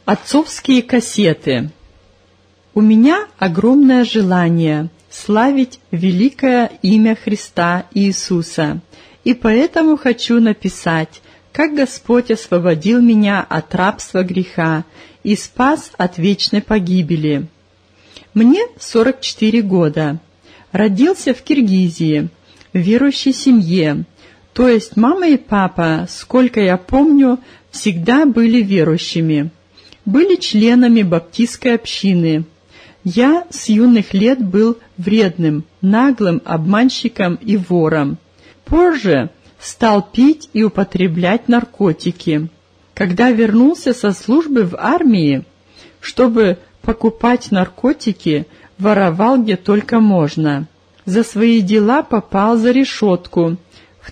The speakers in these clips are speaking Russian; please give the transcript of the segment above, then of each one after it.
Отцовские кассеты. У меня огромное желание славить великое имя Христа Иисуса, и поэтому хочу написать, как Господь освободил меня от рабства греха и спас от вечной погибели. Мне 44 года. Родился в Киргизии, в верующей семье, то есть мама и папа, сколько я помню, всегда были верующими. Были членами баптистской общины. Я с юных лет был вредным, наглым обманщиком и вором. Позже стал пить и употреблять наркотики. Когда вернулся со службы в армии, чтобы покупать наркотики, воровал где только можно. За свои дела попал за решетку в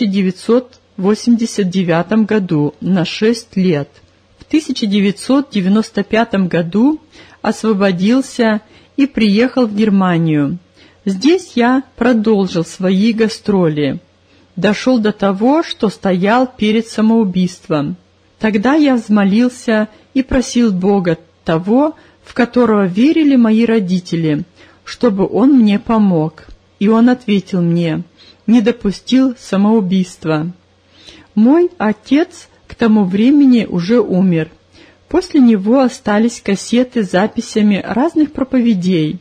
1989 году на 6 лет. В 1995 году освободился и приехал в Германию. Здесь я продолжил свои гастроли. Дошел до того, что стоял перед самоубийством. Тогда я взмолился и просил Бога, того, в которого верили мои родители, чтобы Он мне помог. И Он ответил мне, не допустил самоубийства. Мой отец к тому времени уже умер. После него остались кассеты с записями разных проповедей.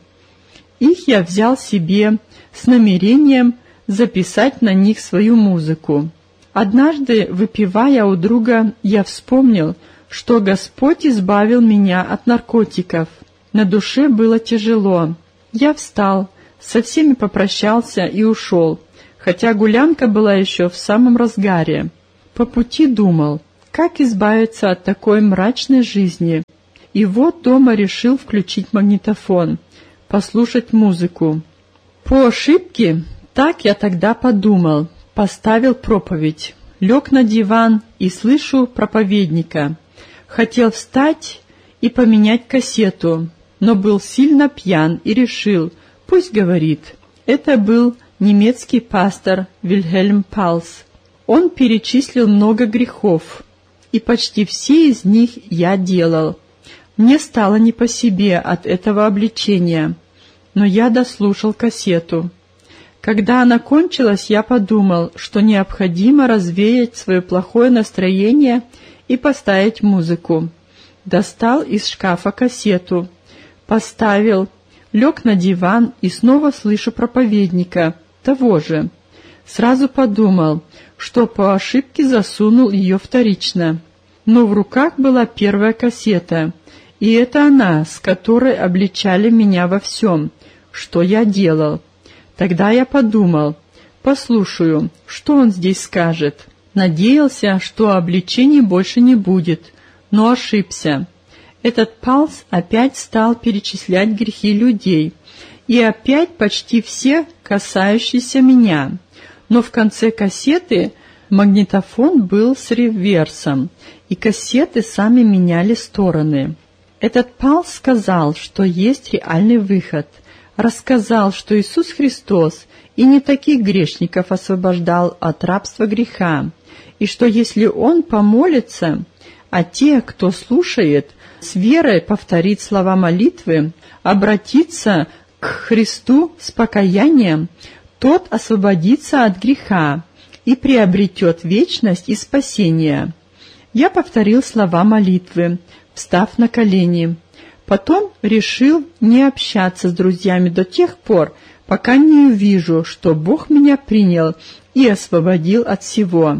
Их я взял себе с намерением записать на них свою музыку. Однажды, выпивая у друга, я вспомнил, что Господь избавил меня от наркотиков. На душе было тяжело. Я встал, со всеми попрощался и ушел, хотя гулянка была еще в самом разгаре. По пути думал, как избавиться от такой мрачной жизни. И вот дома решил включить магнитофон, послушать музыку. По ошибке, так я тогда подумал, поставил проповедь, лег на диван и слышу проповедника. Хотел встать и поменять кассету, но был сильно пьян и решил, пусть говорит. Это был немецкий пастор Вильгельм Палс. Он перечислил много грехов, и почти все из них я делал. Мне стало не по себе от этого обличения, но я дослушал кассету. Когда она кончилась, я подумал, что необходимо развеять свое плохое настроение и поставить музыку. Достал из шкафа кассету, поставил, лег на диван и снова слышу проповедника, того же. Сразу подумал, что по ошибке засунул ее вторично. Но в руках была первая кассета, и это она, с которой обличали меня во всем, что я делал. Тогда я подумал, послушаю, что он здесь скажет. Надеялся, что обличений больше не будет, но ошибся. Этот Палс опять стал перечислять грехи людей, и опять почти все касающиеся меня. Но в конце кассеты магнитофон был с реверсом, и кассеты сами меняли стороны. Этот Палс сказал, что есть реальный выход, рассказал, что Иисус Христос и не таких грешников освобождал от рабства греха, и что если Он помолится, а те, кто слушает, с верой повторит слова молитвы, обратится к Христу с покаянием, тот освободится от греха и приобретет вечность и спасение. Я повторил слова молитвы, встав на колени. Потом решил не общаться с друзьями до тех пор, пока не увижу, что Бог меня принял и освободил от всего.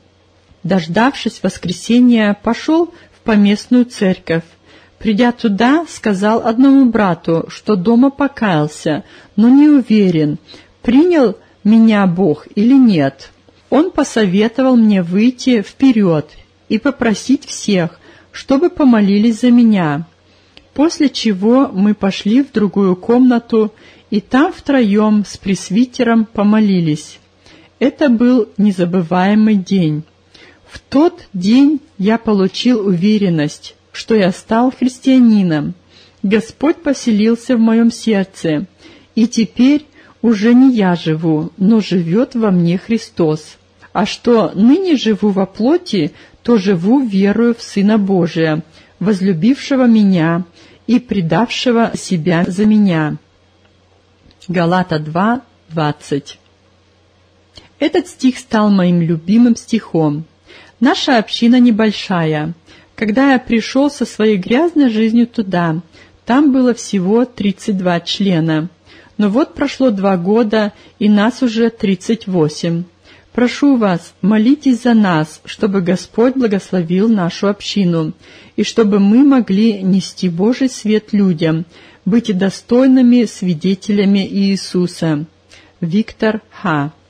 Дождавшись воскресения, пошел в поместную церковь. Придя туда, сказал одному брату, что дома покаялся, но не уверен, принял меня Бог или нет. Он посоветовал мне выйти вперед и попросить всех, чтобы помолились за меня. После чего мы пошли в другую комнату, и там втроем с пресвитером помолились. Это был незабываемый день. В тот день я получил уверенность, что я стал христианином. Господь поселился в моем сердце, и теперь уже не я живу, но живет во мне Христос. А что ныне живу во плоти, то живу верою в Сына Божия, возлюбившего меня и предавшего себя за меня». Галата 2:20. Этот стих стал моим любимым стихом. Наша община небольшая. Когда я пришел со своей грязной жизнью туда, там было всего 32 члена. Но вот прошло 2 года, и нас уже 38. Прошу вас, молитесь за нас, чтобы Господь благословил нашу общину, и чтобы мы могли нести Божий свет людям, быть достойными свидетелями Иисуса. Виктор Х.